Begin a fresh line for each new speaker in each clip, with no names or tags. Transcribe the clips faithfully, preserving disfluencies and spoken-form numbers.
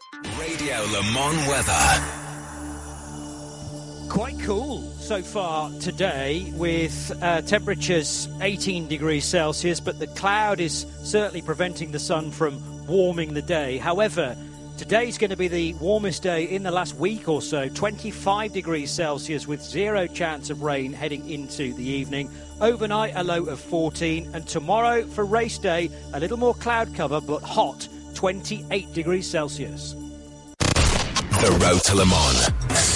Radio Le Mans weather.
Quite cool so far today with uh, temperatures eighteen degrees Celsius, but the cloud is certainly preventing the sun from warming the day. However, today's going to be the warmest day in the last week or so, twenty-five degrees Celsius with zero chance of rain heading into the evening. Overnight, a low of fourteen. And tomorrow for race day, a little more cloud cover, but hot, twenty-eight degrees Celsius.
The Road to Le Mans.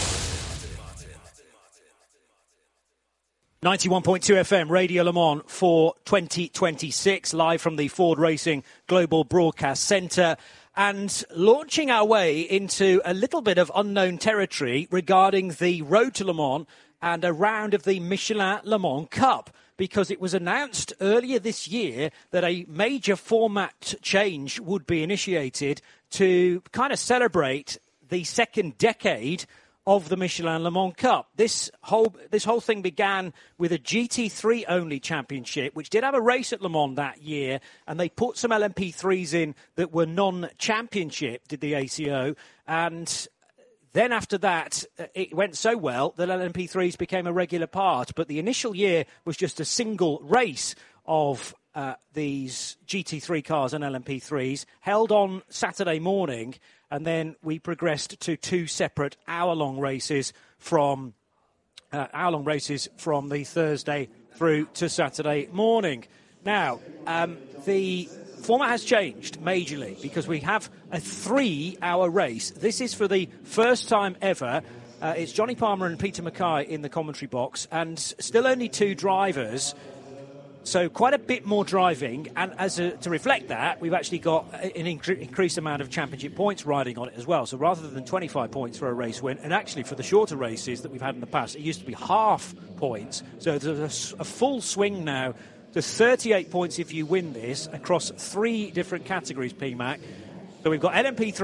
ninety-one point two F M, Radio Le Mans for twenty twenty-six, live from the Ford Racing Global Broadcast Centre, and launching our way into a little bit of unknown territory regarding the Road to Le Mans and a round of the Michelin Le Mans Cup, because it was announced earlier this year that a major format change would be initiated to kind of celebrate the second decade of the Michelin Le Mans Cup. This whole this whole thing began with a G T three only championship, which did have a race at Le Mans that year, and they put some L M P threes in that were non-championship, did the A C O, and then after that, it went so well that L M P threes became a regular part. But the initial year was just a single race of uh, these G T three cars and L M P threes, held on Saturday morning. And then we progressed to two separate hour-long races from uh, hour-long races from the Thursday through to Saturday morning. Now, um, the format has changed majorly because we have a three-hour race. This is for the first time ever. Uh, it's Johnny Palmer and Peter Mackay in the commentary box, and still only two drivers. So quite a bit more driving, and as a, to reflect that, we've actually got an incre- increased amount of championship points riding on it as well. So rather than twenty-five points for a race win, and actually for the shorter races that we've had in the past, it used to be half points. So there's a, a full swing now to thirty-eight points if you win this across three different categories, P MAC. So we've got L M P three.